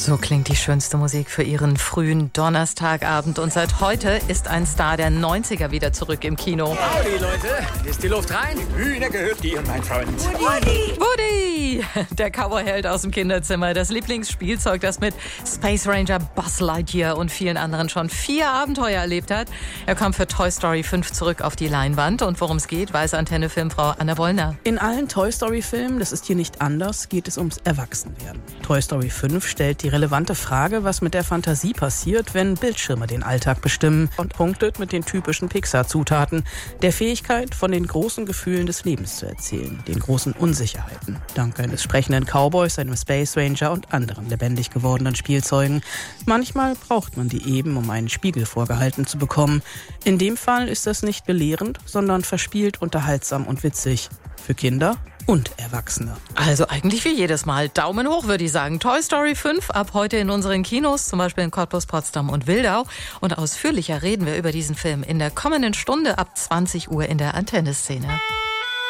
So klingt die schönste Musik für Ihren frühen Donnerstagabend. Und seit heute ist ein Star der 90er wieder zurück im Kino. Howdy, Leute. Ist die Luft rein? Die Bühne gehört dir, mein Freund. Woody! Der Cowboy-Held aus dem Kinderzimmer. Das Lieblingsspielzeug, das mit Space Ranger Buzz Lightyear und vielen anderen schon 4 Abenteuer erlebt hat. Er kam für Toy Story 5 zurück auf die Leinwand. Und worum es geht, weiß Antenne-Filmfrau Anna Wollner. In allen Toy Story-Filmen, das ist hier nicht anders, geht es ums Erwachsenwerden. Toy Story 5 stellt die relevante Frage, was mit der Fantasie passiert, wenn Bildschirme den Alltag bestimmen, und punktet mit den typischen Pixar-Zutaten, der Fähigkeit, von den großen Gefühlen des Lebens zu erzählen, den großen Unsicherheiten, dank eines sprechenden Cowboys, einem Space Ranger und anderen lebendig gewordenen Spielzeugen. Manchmal braucht man die eben, um einen Spiegel vorgehalten zu bekommen. In dem Fall ist das nicht belehrend, sondern verspielt, unterhaltsam und witzig. Für Kinder und Erwachsene. Also eigentlich wie jedes Mal. Daumen hoch, würde ich sagen. Toy Story 5 ab heute in unseren Kinos, zum Beispiel in Cottbus, Potsdam und Wildau. Und ausführlicher reden wir über diesen Film in der kommenden Stunde ab 20 Uhr in der Antenne-Szene.